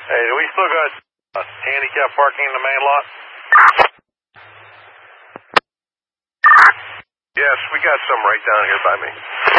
Hey, do we still got handicap parking in the main lot? Yes, we got some right down here by me.